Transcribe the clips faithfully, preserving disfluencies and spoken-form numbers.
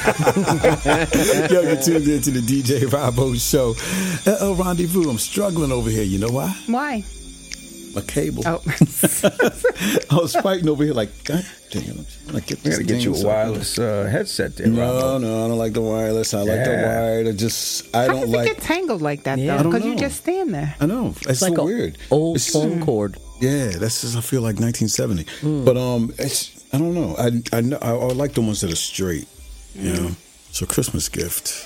Yo, you're tuned in to the D J Rabo Show. L L Rendezvous. I'm struggling over here. You know why? Why? My cable. Oh. I was fighting over here like, God damn, I'm trying to get We this gotta get you a thing wireless uh, headset there, No, Rabo. no, I don't like the wireless. I like the Yeah. wired. I just, I How don't does like. it get tangled like that, Yeah. though? I don't Because you know. just stand there. I know. It's, It's like so a weird. old It's- phone cord. Yeah, that's just, I feel like nineteen seventy. But um, it's, I don't know. I I know I, I like the ones that are straight. You know, it's a Christmas gift.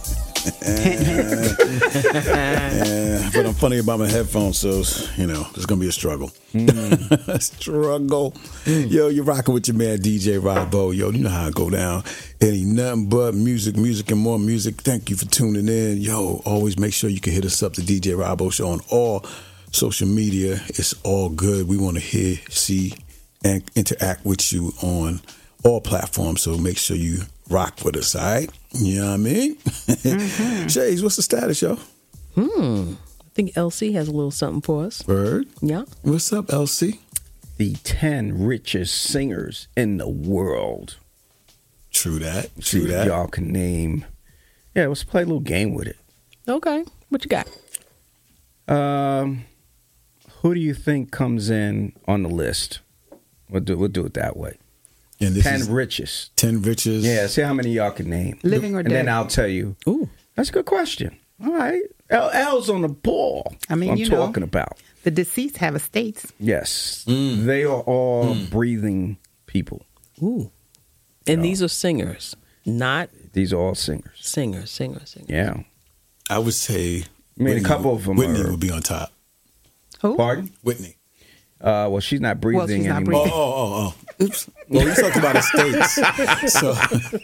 Yeah, but I'm funny about my headphones, so you know there's gonna be a struggle. Mm. struggle. Yo, you're rocking with your man D J Rabo. Yo, you know how it go down. It ain't nothing but music, music, and more music. Thank you for tuning in. Yo, always make sure you can hit us up, the D J Rabo Show, on all social media. It's all good. We want to hear, see, and interact with you on all platforms. So make sure you rock with us, all right? You know what I mean? Mm-hmm. Shays, what's the status, yo? Hmm. I think L C has a little something for us. Bird? Yeah. What's up, L C? The ten richest singers in the world. True that. See True if that. y'all can name. Yeah, let's play a little game with it. Okay. What you got? Um, who do you think comes in on the list? We'll do we'll do it that way. And this Ten is richest. ten riches. Yeah, see how many y'all can name. Living or and dead? then I'll tell you. Ooh. That's a good question. All right. L L's on the ball. I mean, I'm you know. talking about. The deceased have estates. Yes. Mm. They are all breathing people. Ooh. And No. these are singers, not These are all singers. singers, singers, singers. Yeah. I would say. I mean, a couple of them Whitney are- would be on top. Who? Pardon? Whitney. Uh, well, she's not breathing Well, she's not anymore. Oh, oh, oh, oh. Oops. Well, we talked about estates. So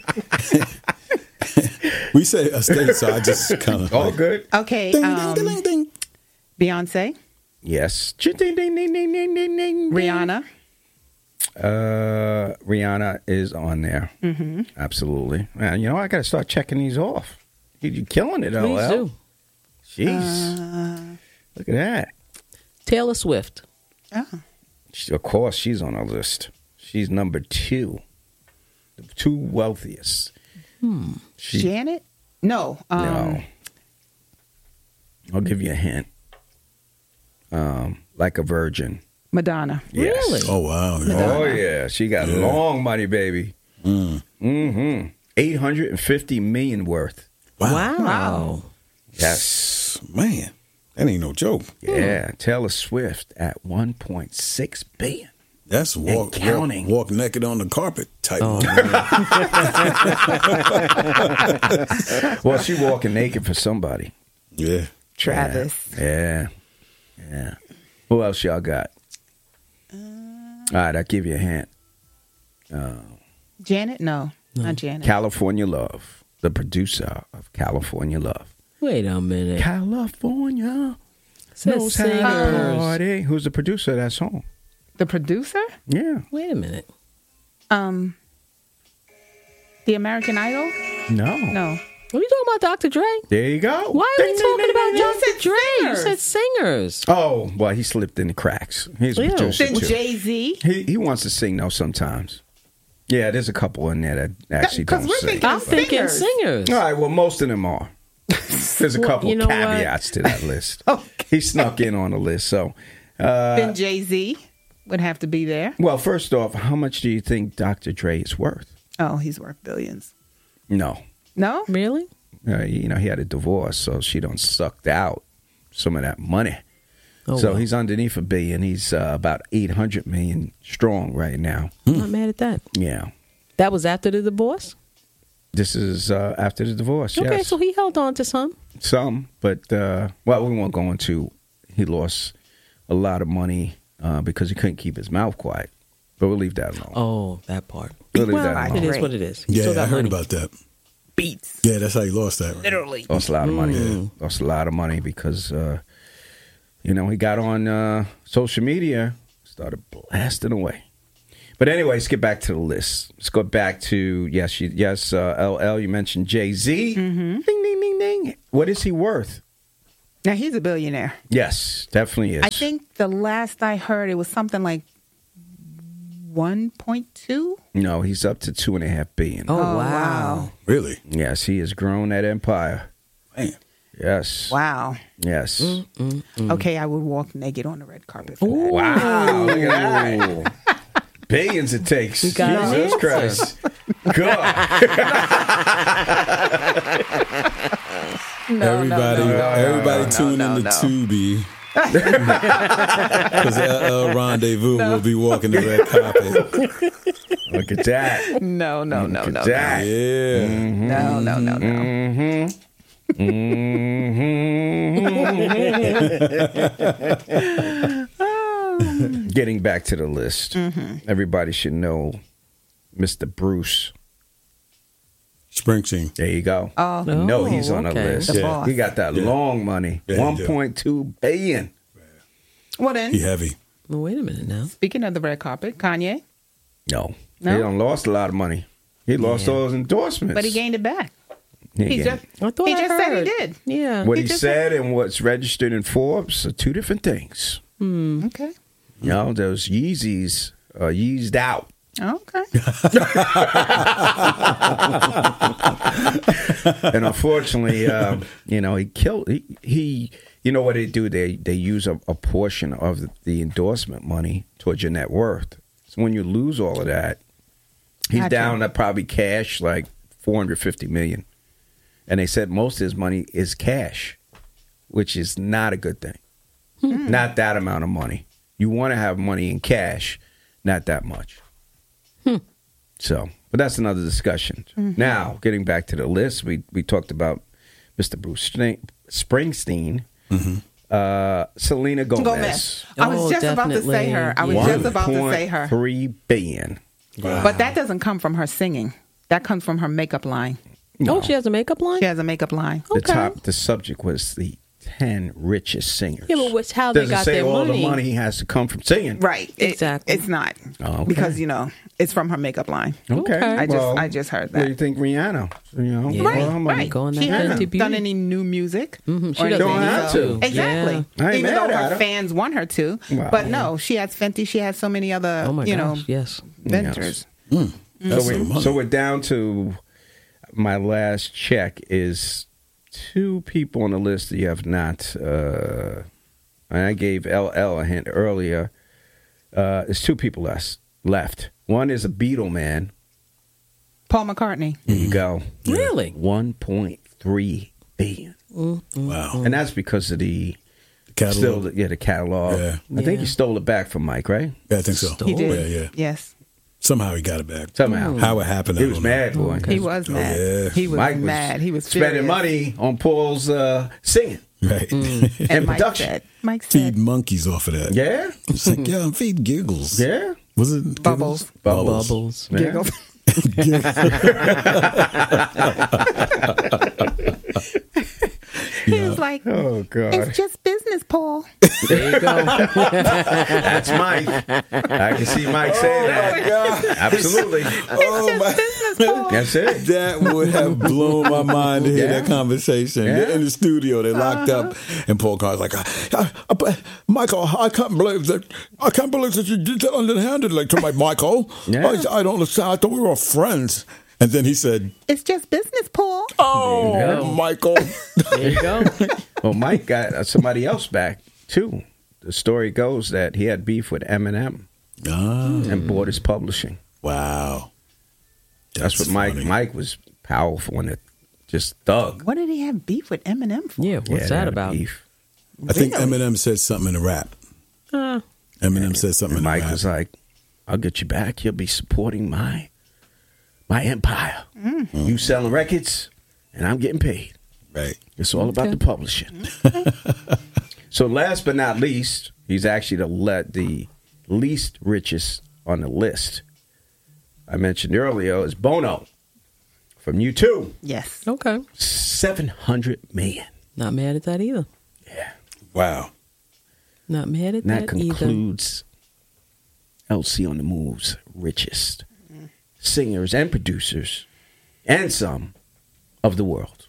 we say estate, so I just kind of. All good? Okay. Ding, um, ding, ding, ding. Beyonce. Yes. Ding, ding, ding, ding, ding, ding, ding, ding. Rihanna. Uh, Rihanna is on there. Mm-hmm. Absolutely. Man, you know, I got to start checking these off. You- You're killing it, Please L L. do. Jeez. Look at that. Taylor Swift. Oh. She- Of course, she's on our list. She's number two. The two wealthiest. Hmm. She, Janet? No. Um, no. I'll give you a hint. Um, like a virgin. Madonna. Yes. Really? Oh wow. Oh, yeah. She got Yeah. long money, baby. Mm. Mm-hmm. eight hundred fifty million worth. Wow. Wow. Wow. Yes. Man, that ain't no joke. Yeah. Taylor Swift at one point six billion. That's walk, walk, counting. walk naked on the carpet type. Oh. Well, she walking naked for somebody. Yeah. Travis. Yeah. Yeah. Who else y'all got? Uh, All right, I'll give you a hint. Janet? No. Not Janet. California Love, the producer of California Love. Wait a minute. California Says knows how to singers. party. Who's the producer of that song? The producer? Yeah. Wait a minute. Um, The American Idol? No. No. Are we talking about Doctor Dre? There you go. Why are we Ding, ding, talking ding, about ding, ding. Doctor Dre? You singers. said singers. Oh, well, he slipped in the cracks. He's a Yeah. producer, Then too. Jay-Z? He he wants to sing though sometimes. Yeah, there's a couple in there that actually Because don't we're sing. thinking- I'm thinking Singers. singers. All right, well, most of them are. There's a Well, couple you know what? caveats to that list. Okay. He snuck in on the list. So, uh, Then Jay-Z would have to be there. well, first off, how much do you think Doctor Dre is worth? Oh, he's worth billions. No, No? Really? uh, you know he had a divorce, so she done sucked out some of that money. Oh, so well. he's underneath a billion. He's uh, about eight hundred million strong right now. I'm not mad at that. Yeah, That was after the divorce? this is uh, after the divorce. Okay, yes. so he held on to some. Some, but uh, well, we won't go into. He lost a lot of money uh, because he couldn't keep his mouth quiet. But we'll leave that alone. Oh, that part. We'll leave Well, that I alone. It is Great. what it is. He Yeah, still got I heard money. about that. Beats. Yeah, that's how he lost that. Right? Literally. Lost a lot of money. Mm. Lost a lot of money because, uh, you know, he got on uh, social media, started blasting away. But anyway, let's get back to the list. Let's go back to, yes, you, yes, uh, L L, you mentioned Jay-Z. Mm-hmm. Ding, ding, ding, ding. What is he worth? Now, he's a billionaire. Yes, definitely is. I think the last I heard, it was something like one point two. No, he's up to two and a half billion. Oh, Oh, wow. wow. Really? Yes, he has grown that empire. Man. Yes. Wow. Yes. Mm, mm. Okay, I would walk naked on the red carpet for that. Wow. Look at that. Billions it takes. You got an Jesus answer. Christ. God. No, everybody, no, no, no, everybody no, tune no, in to no. Tubi. Because L L Rendezvous will be walking the red carpet. Look at that. No, no, no, Look no, at that. Yeah. no, no, no, no. Mm-hmm. Mm-hmm. Getting back to the list, everybody should know Mister Bruce. Springsteen. There you go. Oh, You know he's on the okay. list. The boss. He got that Yeah. long money, Yeah, he one do. point two billion. well then, He heavy. Well, wait a minute now. speaking of the red carpet, Kanye, No, No? he done lost a lot of money. He lost Yeah. all his endorsements. but he gained it back. He He gained just, it. I thought he I just said he heard. did. Yeah. What he he, just- said and what's registered in Forbes are two different things. Okay. You know, those Yeezys are yeezed out. Okay. And unfortunately, um, you know, he killed. He, he, you know what they do? They they use a, a portion of the endorsement money towards your net worth. So when you lose all of that, he's Gotcha. down to probably cash like four hundred fifty million. And they said most of his money is cash, which is not a good thing. Not that amount of money. You want to have money in cash, not that much. So, but that's another discussion. Now, getting back to the list, we we talked about Mister Bruce Spring- Springsteen, uh, Selena Gomez, Gomez. I was Oh, just about to say definitely. her. I was Yeah. just about to say her. Three billion. But that doesn't come from her singing. That comes from her makeup line. Oh, she has a makeup line? She has a makeup line. The Okay. top. The subject was the ten richest singers. Yeah, but what's how they Doesn't got say their all money. the money has to come from singing. Right. It- Exactly. It's not. Oh, okay. Because, you know, it's from her makeup line. Okay. Okay. I just well, I just heard What do you that. think, Rihanna? You know, Yeah. Right, well, I'm a- right. Going She that hasn't Fenty Beauty. done any new music. Mhm, she or doesn't anything, have so- to. Exactly. I ain't Even mad though at her her. fans want her to. Wow. But no, she has Fenty. She has so many other, Oh my you gosh, know, yes. ventures. Mm, that's So, some we, money. so we're down to my last check is two people on the list that you have not. Uh, and I gave L L a hint earlier. Uh, there's two people less, left. One is a Beatle man. Paul McCartney. There you go. Really? one point three billion. Wow. And that's because of the Catalog. still the, yeah the catalog. Yeah. I think Yeah. he stole it back from Mike, right? Yeah, I think so. He did. Yeah, yeah. Yes. Somehow he got it back. Somehow. How it happened, I He was don't know. mad, boy. Okay. He was Oh, mad. yeah. He was Mike was mad. He was spending furious. money on Paul's uh, singing. Right. And, and Mike production. said, Mike Feed said, monkeys off of that. Yeah, It's like, yeah, I'm feeding giggles. yeah. Was it Bubbles. Bubbles. Bubbles. Yeah. giggles. He was like, Oh God, it's just business, Paul. There you go. that's Mike. I can see Mike saying that. Absolutely, Oh my! Business, Paul. that's it. That would have blown my mind to hear Yeah. that conversation. Yeah. They're in the studio, they're locked up, and Paul Carr's like, I, I, I, "Michael, I can't believe that. I can't believe that you did that underhandedly to my Michael. Yeah. I, I don't understand. I thought we were friends." And then he said, It's just business, Paul. "Oh, go. Michael." There you go. Well, Mike got uh, somebody else back too. The story goes that he had beef with Eminem Ah, and bought his publishing. wow. That's, what Mike. funny. Mike was powerful and it just thug. What did he have beef with Eminem for? Yeah, Yeah, what's they that had a about? beef. I think Really? Eminem said something in the rap. Uh, Eminem said something And in the Mike rap. was like, "I'll get you back. You'll be supporting my my empire. You selling records, and I'm getting paid. right. It's all about Okay. the publishing." So last but not least, he's actually the le- the least richest on the list. I mentioned earlier is Bono from U two, Yes. okay. seven hundred million. Not mad at that either. Yeah, Wow. Not mad at and that that, either. concludes L C on the Move's richest singers and producers, and some of the world.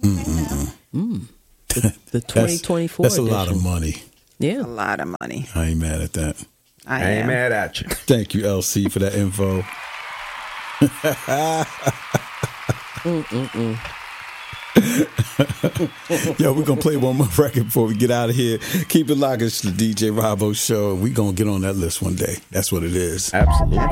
The twenty twenty-four That's, that's a lot of edition. money. Yeah. A lot of money. I ain't mad at that. I, I ain't am. mad at you. Thank you, L C, for that info. Mm-mm-mm. Yo, we're gonna play one more record before we get out of here. Keep it locked. It's the D J Rabo Show. We're gonna get on that list one day. That's what it is. Absolutely.